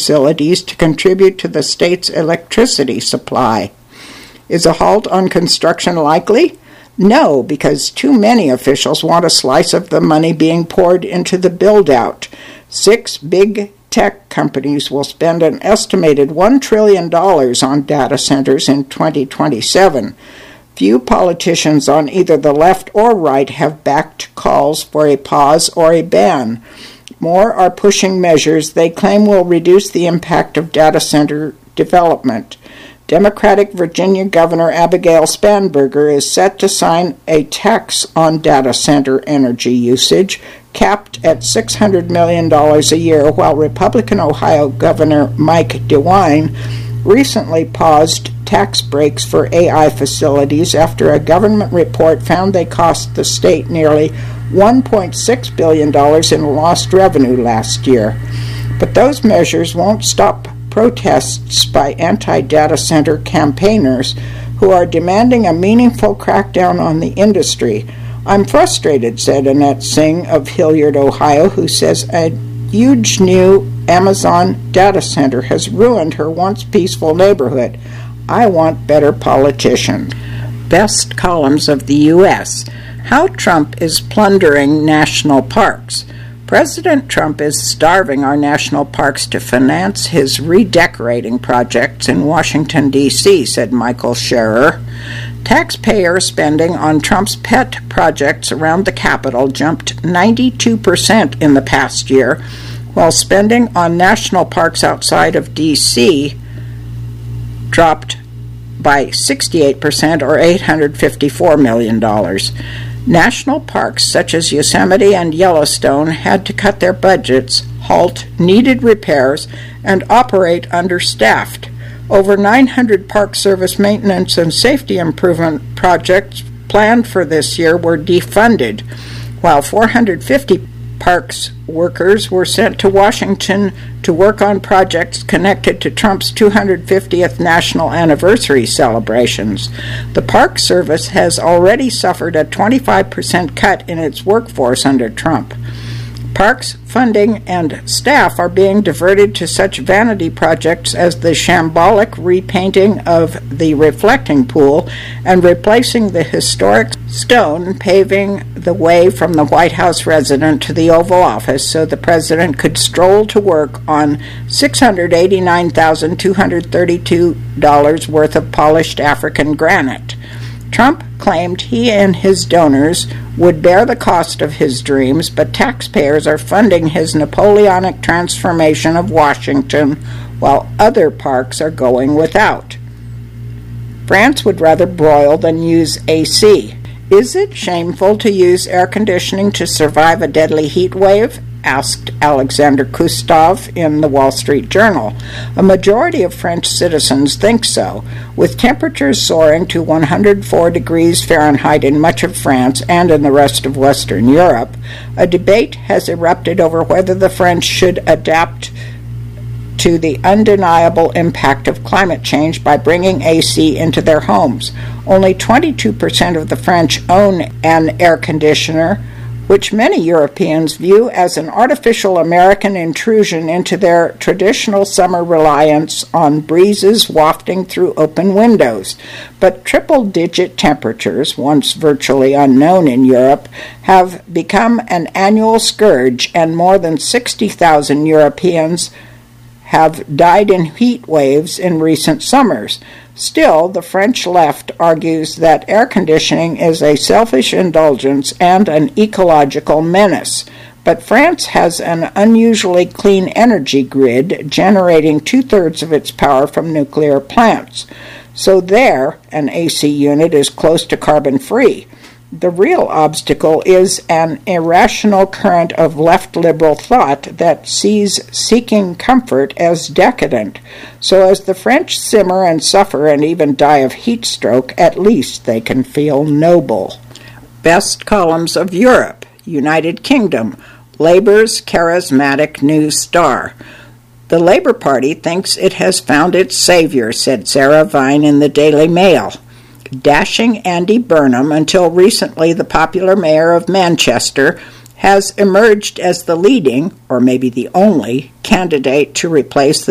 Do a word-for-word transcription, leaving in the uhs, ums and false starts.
facilities to contribute to the state's electricity supply. Is a halt on construction likely? No, because too many officials want a slice of the money being poured into the build-out. Six big tech companies will spend an estimated one trillion dollars on data centers in twenty twenty-seven. Few politicians on either the left or right have backed calls for a pause or a ban. More are pushing measures they claim will reduce the impact of data center development. Democratic Virginia Governor Abigail Spanberger is set to sign a tax on data center energy usage, capped at six hundred million dollars a year, while Republican Ohio Governor Mike DeWine recently paused tax breaks for A I facilities after a government report found they cost the state nearly one point six billion dollars in lost revenue last year. But those measures won't stop protests by anti-data center campaigners who are demanding a meaningful crackdown on the industry. I'm frustrated, said Annette Singh of Hilliard, Ohio, who says a huge new Amazon data center has ruined her once peaceful neighborhood. I want better politicians. Best columns of the U S How Trump is plundering national parks. President Trump is starving our national parks to finance his redecorating projects in Washington, D C, said Michael Scherer. Taxpayer spending on Trump's pet projects around the Capitol jumped ninety-two percent in the past year, while spending on national parks outside of D C dropped by sixty-eight percent or eight hundred fifty-four million dollars. National parks such as Yosemite and Yellowstone had to cut their budgets, halt needed repairs, and operate understaffed. Over nine hundred Park Service maintenance and safety improvement projects planned for this year were defunded, while four hundred fifty parks workers were sent to Washington to work on projects connected to Trump's two hundred fiftieth national anniversary celebrations. The Park Service has already suffered a twenty-five percent cut in its workforce under Trump. Parks funding and staff are being diverted to such vanity projects as the shambolic repainting of the reflecting pool and replacing the historic stone paving the way from the White House residence to the Oval Office so the president could stroll to work on six hundred eighty-nine thousand two hundred thirty-two dollars worth of polished African granite. Trump claimed he and his donors would bear the cost of his dreams, but taxpayers are funding his Napoleonic transformation of Washington while other parks are going without. France would rather broil than use A C. Is it shameful to use air conditioning to survive a deadly heat wave? Asked Alexander Kustov in the Wall Street Journal. A majority of French citizens think so, with temperatures soaring to one hundred four degrees Fahrenheit in much of France and in the rest of Western Europe. A debate has erupted over whether the French should adapt to the undeniable impact of climate change by bringing A C into their homes. Only twenty-two percent of the French own an air conditioner, which many Europeans view as an artificial American intrusion into their traditional summer reliance on breezes wafting through open windows. But triple-digit temperatures, once virtually unknown in Europe, have become an annual scourge, and more than sixty thousand Europeans have died in heat waves in recent summers. Still, the French left argues that air conditioning is a selfish indulgence and an ecological menace. But France has an unusually clean energy grid, generating two-thirds of its power from nuclear plants. So there, an A C unit is close to carbon-free. The real obstacle is an irrational current of left-liberal thought that sees seeking comfort as decadent. So as the French simmer and suffer and even die of heat stroke, at least they can feel noble. Best columns of Europe. United Kingdom. Labour's charismatic new star. The Labour Party thinks it has found its savior, said Sarah Vine in the Daily Mail. Dashing Andy Burnham, until recently the popular mayor of Manchester, has emerged as the leading, or maybe the only, candidate to replace the